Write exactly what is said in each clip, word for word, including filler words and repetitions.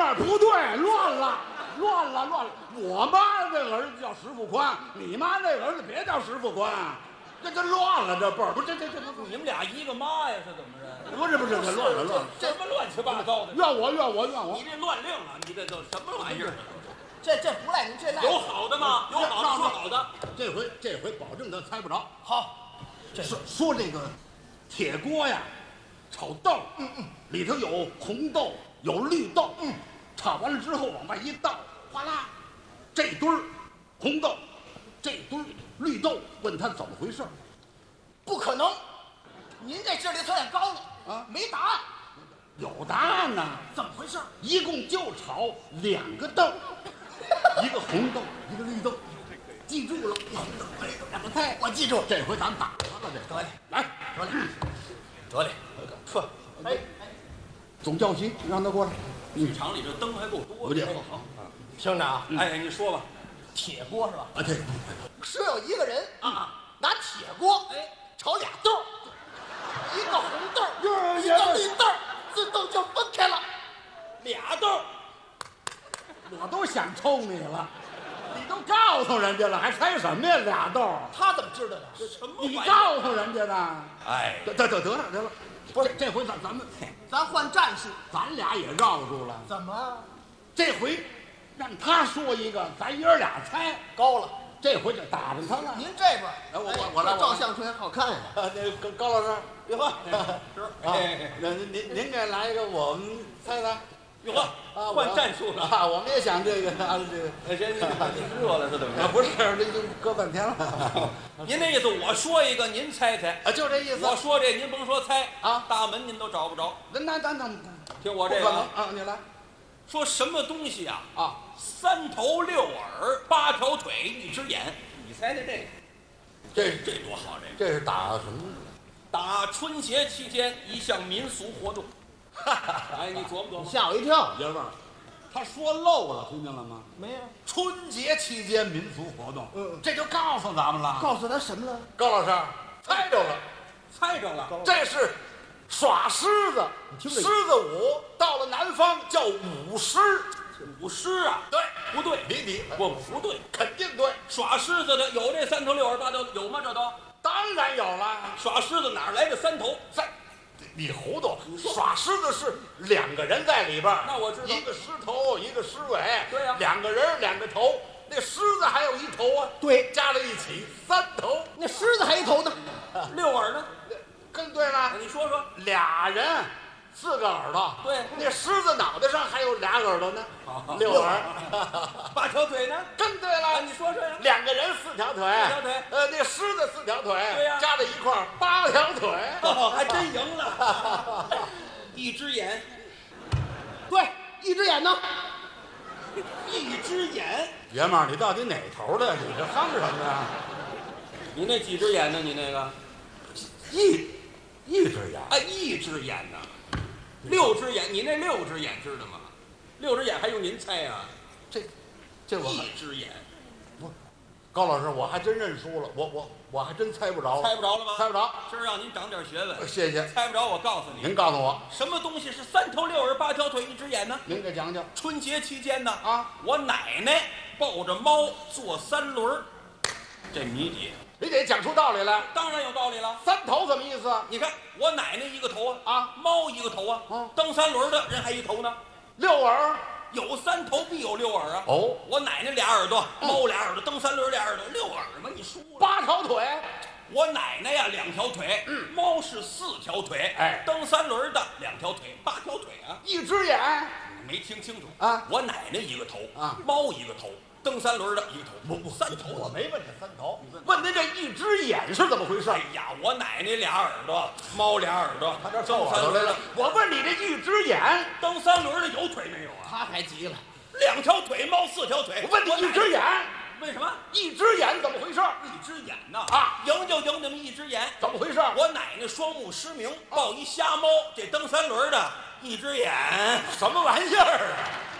儿不对，乱了，乱了，乱了。我妈这个儿子叫石富宽，你妈那个儿子别叫石富宽，这这乱了，这辈儿不这这这不你们俩一个妈呀，是怎么着？ 不是不是，这乱了乱了， 什么乱七八糟的？ 怨我怨我怨我！ 你这乱令啊！你这都什么玩意儿？ 这这不赖您，这赖有好的吗？有好的说好的。 这回这回保证他猜不着。 好，这说说这个铁锅呀，炒豆， 嗯嗯， 里头有红豆有绿豆， 嗯， 炒完了之后往外一倒，哗啦，这堆儿红豆，这堆儿绿豆，问他怎么回事？ 不可能，您这智力测验高了啊， 没答案。 有答案呢， 怎么回事？ 一共就炒两个豆，一个红豆，一个绿豆，记住了。两个菜， 我记住。 这回咱打他了，这得嘞， 来， 得嘞， 得嘞，说， 哎哎， 总教习让他过来。 剧场里这灯还够多我这好好听着啊， 哎，你说吧。 铁锅是吧？ 啊，对， 说有一个人啊， 拿铁锅哎炒俩豆儿，一个红豆儿， 哟一个绿豆儿，自动就分开了。 俩豆， 我都想抽你了，你都告诉人家了，还猜什么呀？俩豆儿， 他怎么知道的？ 什么你玩意儿？ 告诉人家的。 哎， 得得得得了得了，不是这回咱咱们咱换战术。 咱俩也绕住了， 怎么这回让他说一个，咱爷儿俩猜， 高了？ 这回就打着他了。 您这边， 来我我我来这照相出来好看呀。 啊，那高高老师， 哟呵， 是啊，那您您给来一个，我们猜猜。 哟呵， 啊， 换战术了。 啊！我们也想这个啊，这个哎，这这热了是怎么啊， 着？ 不是，这就搁半天了您那意思，我说一个，您猜猜。 啊，就这意思。 我说这，您甭说猜啊， 大门您都找不着。 那那那那听我不可这个啊， 能啊！你来说什么东西啊？ 啊！ 三头六耳，八条腿，一只眼。你猜猜这个？ 这这多好！这个这是打什么？ 打春节期间一项民俗活动。哎，你琢磨琢磨。 吓我一跳。 爷们儿，他说漏了，听见了吗？ 没有， 春节期间民俗活动， 嗯这就告诉咱们了。 告诉他什么了？ 高老师猜着了， 猜着了。 这是耍狮子， 听着狮子舞，到了南方叫舞狮。 舞狮啊？ 对， 不对， 你你不不对。 肯定对， 耍狮子的有这三头六耳八条有吗？这都当然有了。 耍狮子哪儿来的三头？ 在，你糊涂，耍狮子是两个人在里边儿， 那我知道一个狮头，一个狮尾， 对呀两个人两个头，那狮子还有一头啊， 对， 加在一起三头， 那狮子还一头呢。 六耳呢？ 更对了， 你说说。 俩人四个耳朵， 对那狮子脑袋上还有俩耳朵呢，六耳， 八条腿呢？ 更对啊， 了， 你说说呀。 两个人四条腿， 四条腿呃，那狮子四条腿， 对呀加在一块儿八条腿， 哦，还真赢了。一只眼， 对，一只眼呢？ 一只眼。 爷们儿，你到底哪头的？你这哼什么呀？ 你那几只眼呢？你那个？ 一一只眼， 啊，一只眼呢？六只眼，你那六只眼知道吗？六只眼还用您猜啊？ 这这我还一只眼， 高老师，我还真认输了，我我我还真猜不着， 猜不着了吗？ 猜不着。 今儿让您长点学问。 谢谢， 猜不着，我告诉你， 您告诉我， 什么东西是三头六耳八条腿一只眼呢？ 您给讲讲。 春节期间呢， 啊， 我奶奶抱着猫坐三轮儿，这谜底你得讲出道理来。 当然有道理了。 三头什么意思？ 你看，我奶奶一个头啊， 啊， 猫一个头啊， 嗯蹬三轮的人还一头呢。 六耳。 有三头必有六耳啊！ 哦， 我奶奶俩耳朵，猫俩耳朵，蹬三轮俩耳朵，六耳嘛，你输了。 八条腿。 我奶奶呀两条腿， 嗯， 猫是四条腿， 哎， 蹬三轮的两条腿，八条腿啊！ 一只眼。 你没听清楚啊？ 我奶奶一个头啊， 猫一个头，蹬三轮的一个头， 不不， 三头。 我没问这三头，问您这一只眼是怎么回事？ 哎呀，我奶奶俩耳朵，猫俩耳朵， 他这蹬耳朵来了三轮的。。 我问你这一只眼， 蹬三轮的有腿没有啊？ 他还急了。 两条腿，猫四条腿。 我问你一只眼， 为什么？ 一只眼怎么回事？ 一只眼呐啊， 赢就赢你们一只眼。 怎么回事？ 我奶奶双目失明，抱一瞎猫，这蹬三轮的一只眼， 什么玩意儿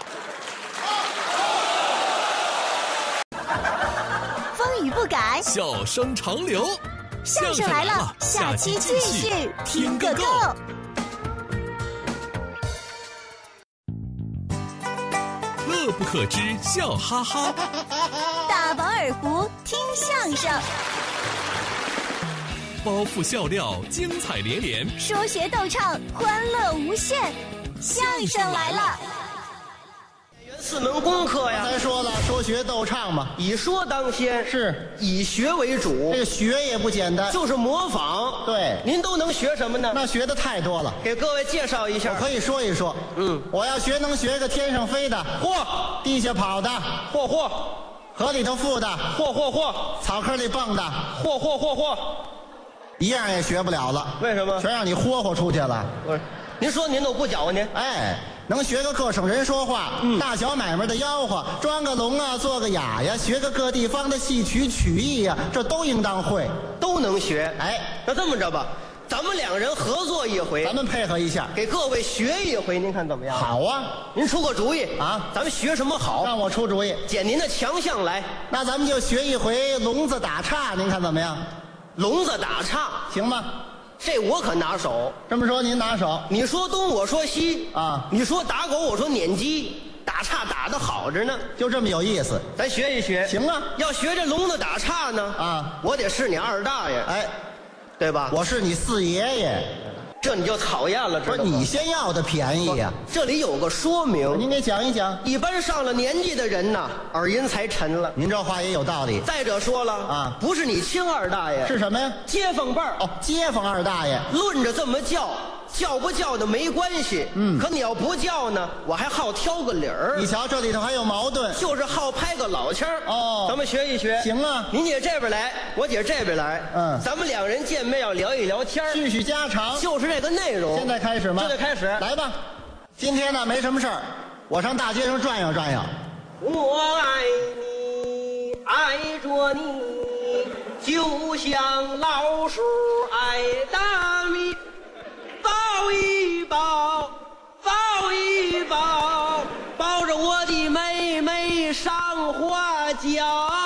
啊？风雨不改， 笑声长流。 相声来了，下期继续听个够。 乐不可支，笑哈哈。 大饱耳福，听相声， 包袱笑料，精彩连连， 说学逗唱，欢乐无限。相声来了， 四门功课呀。 咱说了，说学逗唱嘛， 以说当先， 是以学为主。 这个学也不简单， 就是模仿。 对， 您都能学什么呢？ 那学的太多了。 给各位介绍一下。 我可以说一说。 嗯， 我要学能学个天上飞的， 嚯， 地下跑的， 嚯嚯， 河里头浮的， 嚯嚯嚯， 草坑里蹦的， 嚯嚯嚯嚯， 一样也学不了了。 为什么？ 全让你霍霍出去了。 不是，您说您都不搅和您。 哎，能学个各省人说话，嗯，大小买卖的吆喝，装个聋啊，做个哑呀，学个各地方的戏曲曲艺呀，这都应当会， 都能学。 哎， 那这么着吧，咱们两人合作一回， 咱们配合一下， 给各位学一回，您看怎么样？ 好啊， 您出个主意啊， 咱们学什么好？ 让我出主意， 捡您的强项来。 那咱们就学一回聋子打岔，您看怎么样？ 聋子打岔行吗？ 这我可拿手。 这么说您拿手， 你说东，我说西啊， 你说打狗，我说撵鸡，打岔打得好着呢， 就这么有意思。 咱学一学。 行啊， 要学这聋子打岔呢啊， 我得是你二大爷， 哎， 对吧？ 我是你四爷爷， 这你就讨厌了，知不是道吗？ 你先要的便宜呀、 这里有个说明， 您给讲一讲。 一般上了年纪的人呐，耳音才沉了。 您这话也有道理。 再者说了啊， 不是你亲二大爷， 是什么呀？ 街坊辈儿。 哦，街坊二大爷。 论着这么叫，叫不叫的没关系。 嗯， 可你要不叫呢，我还好挑个理儿。 你瞧，这里头还有矛盾。 就是好拍个老腔儿。 哦， 咱们学一学。 行啊， 您姐这边来，我姐这边来。 嗯， 咱们两人见面要聊一聊天儿， 叙叙家常， 就是这个内容。 现在开始吗？ 现在开始， 来吧。今天呢没什么事儿，我上大街上转悠转悠。 我爱你，爱着你，就像老鼠爱大米。抱一抱，抱一抱，抱着我的妹妹上花轿，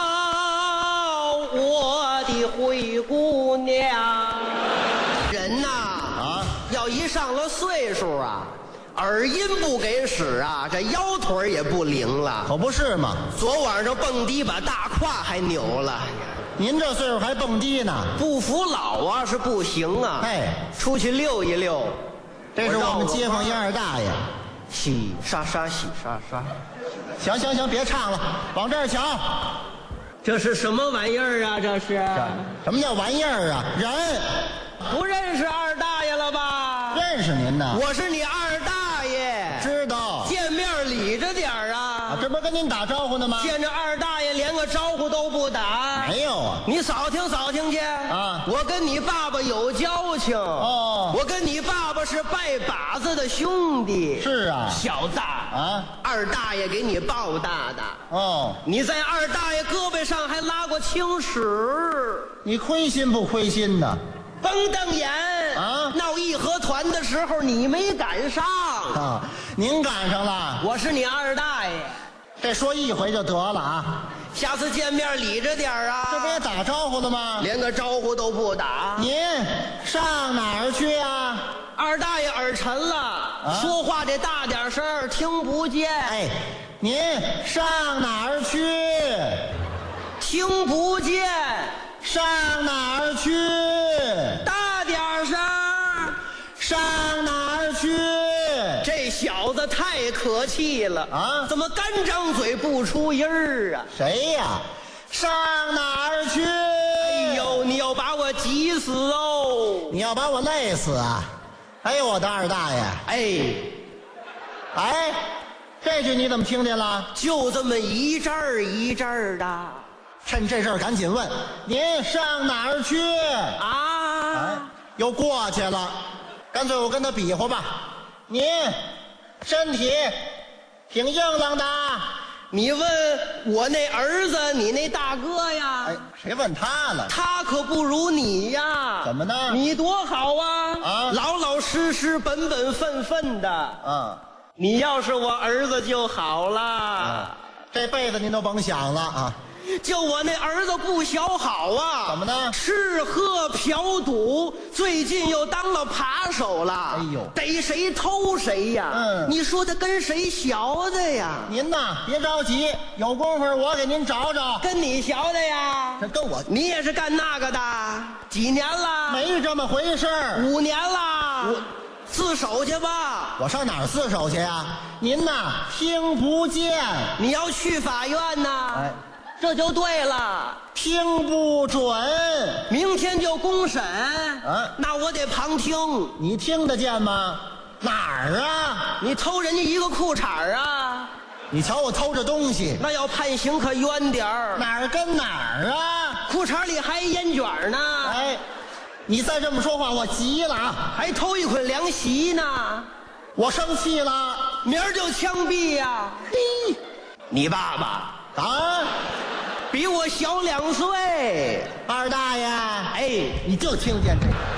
我的灰姑娘。人呐， 啊， 要一上了岁数啊，耳音不给使啊，这腰腿也不灵了。 可不是嘛， 昨晚上蹦迪把大胯还扭了。 您这岁数还蹦迪呢， 不服老啊是不行啊。 哎， 出去溜一溜。 这是我们街坊一二大爷。 洗刷刷，洗刷刷。 行行行，别唱了，往这儿瞧。 这是什么玩意儿啊？这是什么叫玩意儿啊？人不认识二大爷了吧？ 认识您呢， 我是你二大爷， 知道。 见面礼着点儿啊。 啊，这不是跟您打招呼呢吗？ 见着二大爷连个招呼都不打。 没有啊。 你扫听扫听去啊！ 我跟你爸爸有交情哦， 我跟你爸爸是拜把子的兄弟。 是啊， 小子啊， 二大爷给你抱大的哦， 你在二大爷胳膊上还拉过青史， 你亏心不亏心呢？ 甭瞪眼啊！ 闹义和团的时候你没赶上啊，您赶上了。 我是你二大爷， 这说一回就得了啊， 下次见面理着点儿啊。 这不也打招呼了吗？ 连个招呼都不打。 您上哪儿去啊？ 二大爷耳沉了， 啊、 说话得大点声，听不见。 哎，您上哪儿去？ 听不见。 上哪儿去？ 大点声。 上哪儿去？ 这小子太可气了啊！ 怎么干张嘴不出音儿啊？ 谁呀？上哪儿去？ 哎呦，你要把我急死哦！ 你要把我累死啊！哎呦，我的二大爷！ 哎， 哎，这句你怎么听见了？ 就这么一阵儿一阵儿的。 趁这事儿赶紧问，您上哪儿去？ 啊！ 哎，又过去了，干脆我跟他比划吧。您身体挺硬朗的。 你问我那儿子，你那大哥呀？ 哎，谁问他了？ 他可不如你呀。 怎么呢？ 你多好啊！ 啊， 老老实实、本本分分的。 啊， 你要是我儿子就好了。 啊，这辈子您都甭想了啊！ 就我那儿子不小好啊！ 怎么呢吃喝嫖赌，最近又当了扒手了。 哎呦逮谁偷谁呀！ 嗯你说他跟谁学的呀？ 您呐，别着急，有功夫我给您找找。 跟你学的呀？ 这跟我你也是干那个的？几年了？ 没这么回事儿。 五年了。自首去吧。 我上哪儿自首去呀？您呐，听不见， 你要去法院呐？ 哎， 这就对了。 听不准。 明天就公审。 啊那我得旁听。 你听得见吗？哪儿啊？ 你偷人家一个裤衩儿啊？ 你瞧我偷着东西， 那要判刑可冤点儿。 哪儿跟哪儿啊？ 裤衩里还烟卷儿呢。 哎，你再这么说话，我急了啊！ 还偷一捆凉席呢。 我生气了。 明儿就枪毙呀！ 嘿， 你爸爸啊， 比我小两岁。 二大爷， 哎， 你就听见这个。